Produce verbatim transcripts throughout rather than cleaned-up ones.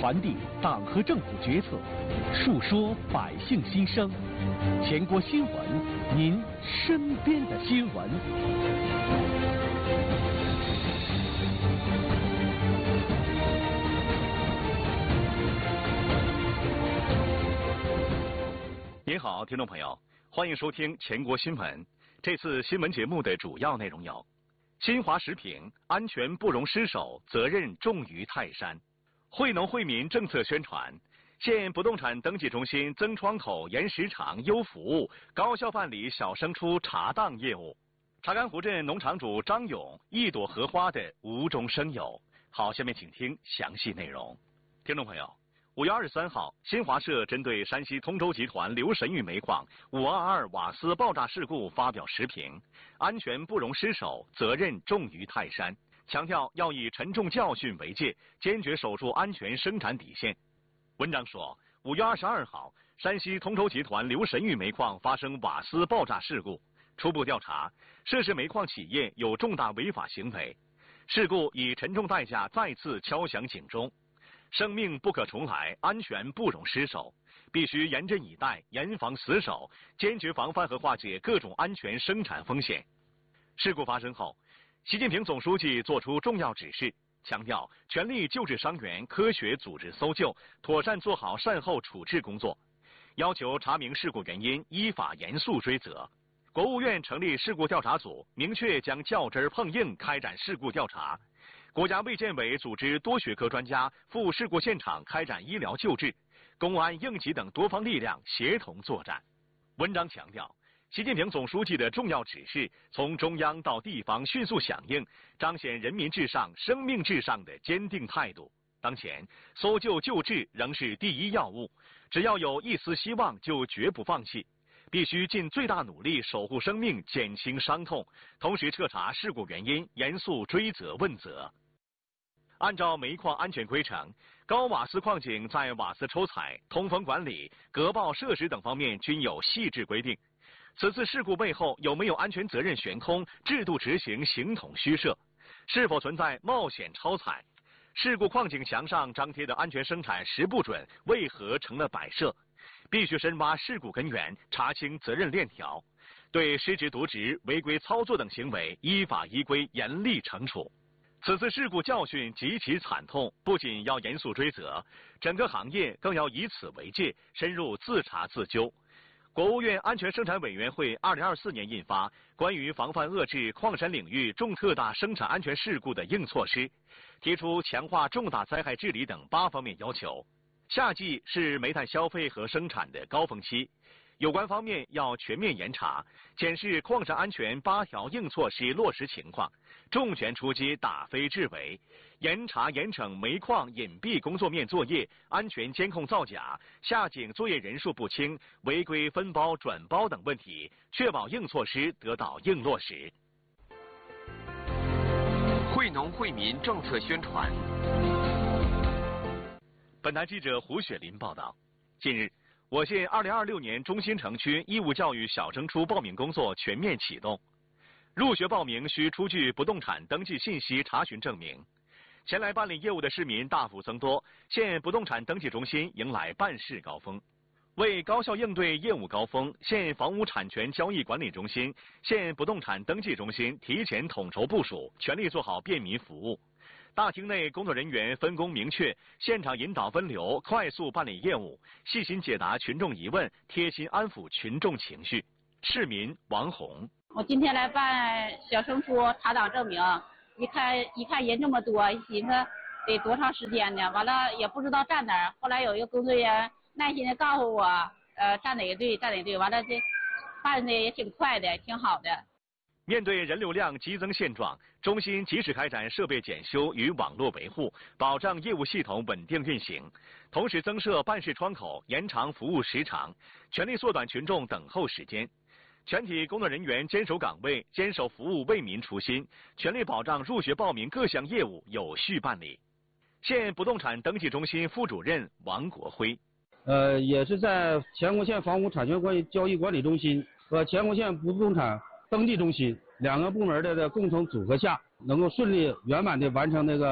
传递党和政府决策，述说百姓心声。全国新闻，您身边的新闻。 您好，听众朋友，欢迎收听全国新闻。这次新闻节目的主要内容有：新华时评，安全不容失守，责任重于泰山；惠农惠民政策宣传；县不动产登记中心增窗口、延时长、优服务，高效办理小升初查档业务；查干湖镇农场主张勇一朵荷花的无中生有。好，下面请听详细内容。听众朋友，五月二十三号，新华社针对山西通州集团刘神宇煤矿五二二瓦斯爆炸事故发表时评，安全不容失守，责任重于泰山，强调要以沉重教训为戒，坚决守住安全生产底线。文章说，五月二十二号，山西通州集团刘神宇煤矿发生瓦斯爆炸事故，初步调查，涉事煤矿企业有重大违法行为，事故以沉重代价再次敲响警钟。生命不可重来，安全不容失守，必须严阵以待，严防死守，坚决防范和化解各种安全生产风险。事故发生后，习近平总书记作出重要指示，强调全力救治伤员，科学组织搜救，妥善做好善后处置工作，要求查明事故原因，依法严肃追责。国务院成立事故调查组，明确将较真碰硬开展事故调查。国家卫健委组织多学科专家赴事故现场开展医疗救治，公安、应急等多方力量协同作战。文章强调，习近平总书记的重要指示从中央到地方迅速响应，彰显人民至上、生命至上的坚定态度。当前，搜救救治仍是第一要务，只要有一丝希望就绝不放弃。必须尽最大努力守护生命，减轻伤痛，同时彻查事故原因，严肃追责问责。按照煤矿安全规程，高瓦斯矿井在瓦斯抽采、通风管理、隔爆设施等方面均有细致规定。此次事故背后有没有安全责任悬空、制度执行形同虚设？是否存在冒险超采？事故矿井墙上张贴的安全生产十不准为何成了摆设？必须深挖事故根源，查清责任链条，对失职渎职、违规操作等行为依法依规严厉惩处。此次事故教训极其惨痛，不仅要严肃追责，整个行业更要以此为戒，深入自查自纠。国务院安全生产委员会二零二四年印发《关于防范遏制矿山领域重特大生产安全事故的硬措施》，提出强化重大灾害治理等八方面要求。夏季是煤炭消费和生产的高峰期，有关方面要全面严查，检视矿山安全八条硬措施落实情况，重拳出击打非治伪，严查严惩煤矿隐蔽工作面作业、安全监控造假、下井作业人数不清、违规分包转包等问题，确保硬措施得到硬落实。 惠农惠民政策宣传。 本台记者胡雪林报道，近日，我县二零二六年中心城区义务教育小升初报名工作全面启动。入学报名需出具不动产登记信息查询证明。前来办理业务的市民大幅增多，县不动产登记中心迎来办事高峰。为高效应对业务高峰，县房屋产权交易管理中心、县不动产登记中心提前统筹部署，全力做好便民服务。大厅内工作人员分工明确，现场引导分流，快速办理业务，细心解答群众疑问，贴心安抚群众情绪。市民王红： 我今天来办小升初查档证明，一看一看人这么多，寻思得多长时间呢？完了也不知道站哪儿，后来有一个工作人员耐心的告诉我，呃，站哪个队，站哪个队，完了这办的也挺快的，挺好的。 面对人流量激增现状，中心及时开展设备检修与网络维护，保障业务系统稳定运行，同时增设办事窗口，延长服务时长，全力缩短群众等候时间。全体工作人员坚守岗位，坚守服务，为民初心，全力保障入学报名各项业务有序办理。县不动产登记中心副主任王国辉： 呃，也是在全国县房屋产权关系交易管理中心和全国县不动产登记中心两个部门的共同组合下，能够顺利圆满的完成这个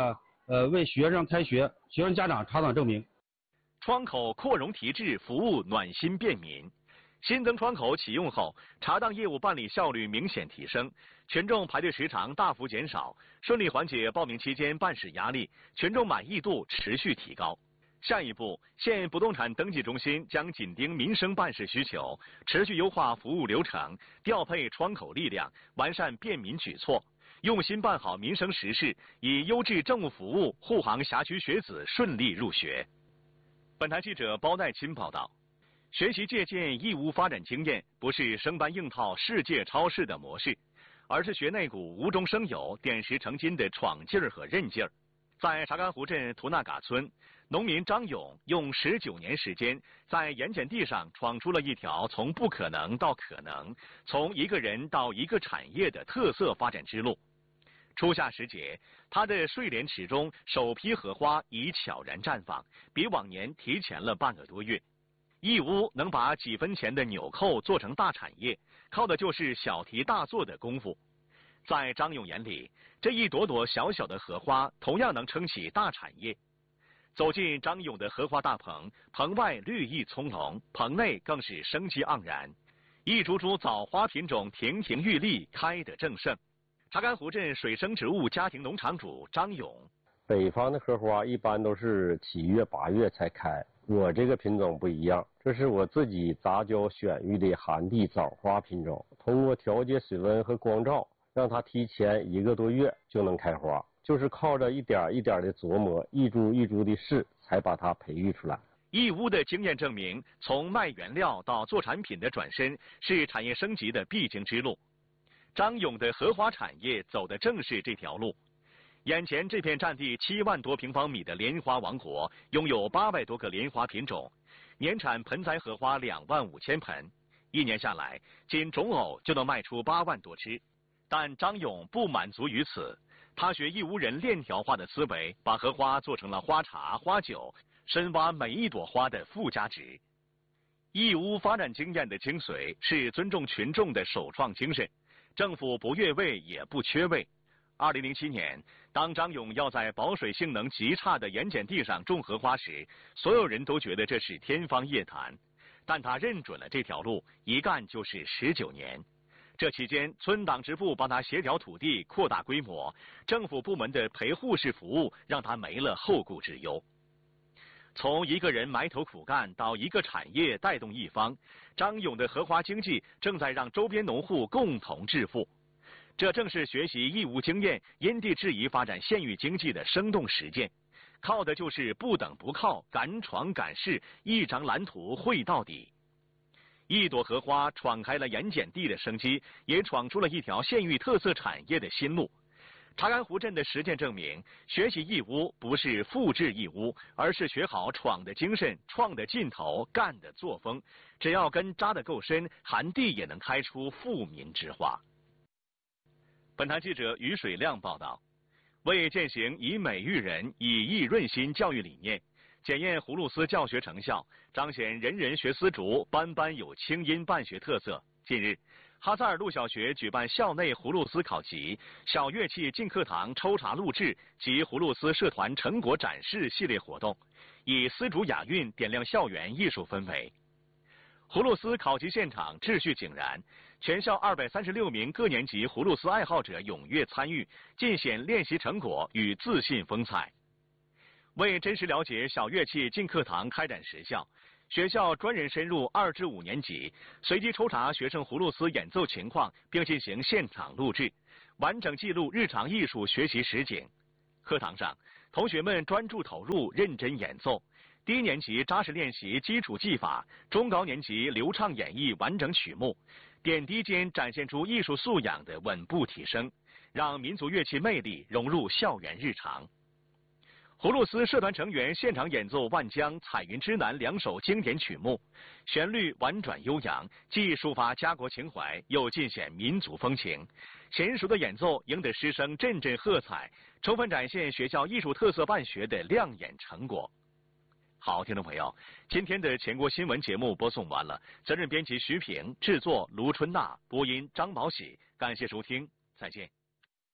呃，为学生开学、学生家长查档证明。 窗口扩容提质服务暖心便民。新增窗口启用后，查档业务办理效率明显提升，群众排队时长大幅减少，顺利缓解报名期间办事压力，群众满意度持续提高。下一步，县不动产登记中心将紧盯民生办事需求，持续优化服务流程，调配窗口力量，完善便民举措，用心办好民生实事，以优质政务服务护航辖区学子顺利入学。本台记者包代钦报道，学习借鉴义乌发展经验，不是生搬硬套世界超市的模式，而是学那股无中生有、点石成金的闯劲儿和韧劲儿。在查干湖镇图那嘎村，农民张勇用十九年时间，在盐碱地上闯出了一条从不可能到可能，从一个人到一个产业的特色发展之路。初夏时节，他的睡莲池中首批荷花已悄然绽放，比往年提前了半个多月。义乌能把几分钱的纽扣做成大产业，靠的就是小题大做的功夫。在张勇眼里，这一朵朵小小的荷花同样能撑起大产业。走进张勇的荷花大棚，棚外绿意葱茏，棚内更是生机盎然，一株株枣花品种亭亭玉立，开得正盛。查干湖镇水生植物家庭农场主张勇： 北方的荷花一般都是七月八月才开，我这个品种不一样，这是我自己杂交选育的寒地枣花品种，通过调节水温和光照，让它提前一个多月就能开花，就是靠着一点一点的琢磨，一株一株的试，才把它培育出来。 义乌的经验证明，从卖原料到做产品的转身是产业升级的必经之路。张勇的荷花产业走的正是这条路。眼前这片占地七万多平方米的莲花王国，拥有八百多个莲花品种，年产盆栽荷花两万五千盆，一年下来，仅种藕就能卖出八万多只。但张勇不满足于此，他学义乌人链条化的思维，把荷花做成了花茶、花酒，深挖每一朵花的附加值。义乌发展经验的精髓是尊重群众的首创精神，政府不越位也不缺位。二零零七年，当张勇要在保水性能极差的盐碱地上种荷花时，所有人都觉得这是天方夜谭，但他认准了这条路，一干就是十九年。这期间，村党支部帮他协调土地，扩大规模，政府部门的陪护式服务让他没了后顾之忧。从一个人埋头苦干到一个产业带动一方，张勇的荷花经济正在让周边农户共同致富。这正是学习义乌经验、因地制宜发展县域经济的生动实践，靠的就是不等不靠，敢闯敢试，一张蓝图绘到底。一朵荷花闯开了盐碱地的生机，也闯出了一条县域特色产业的新路。查干湖镇的实践证明，学习义乌不是复制义乌，而是学好闯的精神、创的劲头、干的作风。只要根扎得够深，寒地也能开出富民之花。本台记者于水亮报道，为践行以美育人、以艺润心教育理念，检验葫芦丝教学成效，彰显人人学丝竹，班班有清音办学特色。近日，哈萨尔路小学举办校内葫芦丝考级、小乐器进课堂抽查录制及葫芦丝社团成果展示系列活动，以丝竹雅韵点亮校园艺术氛围。葫芦丝考级现场秩序井然，全校二百三十六名各年级葫芦丝爱好者踊跃参与，尽显练习成果与自信风采。为真实了解小乐器进课堂开展实效，学校专人深入二至五年级，随机抽查学生葫芦丝演奏情况，并进行现场录制，完整记录日常艺术学习实景。课堂上，同学们专注投入，认真演奏。低年级扎实练习基础技法，中高年级流畅演绎完整曲目，点滴间展现出艺术素养的稳步提升，让民族乐器魅力融入校园日常。葫芦丝社团成员现场演奏《万江》《彩云之南》两首经典曲目，旋律婉转悠扬，既抒发家国情怀，又尽显民族风情。娴熟的演奏赢得师生阵阵喝彩，充分展现学校艺术特色办学的亮眼成果。好，听众朋友，今天的全国新闻节目播送完了，责任编辑徐平，制作卢春娜，播音张宝喜，感谢收听，再见。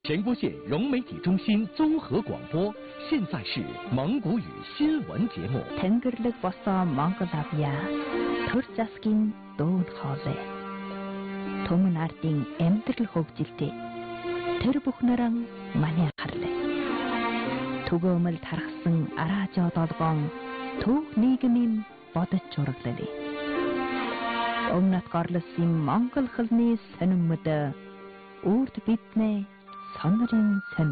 乾郭县融媒体中心综合广播，现在是蒙古语新闻节目。 Тэнгэрлэг босоо Монгол авьяа төр засгийн дүүн хоолой. Түмэн ардын амьдрал хөгжилтэй. Тэр бүхнэрэн маний харлаа. Түгөөмөл тархсан араажоо долгоон түүх нийгмийн бодож зураглалаа. Өмнөд горлосын Монгол хэлний сонирмод үрд биднээ сонирын сонир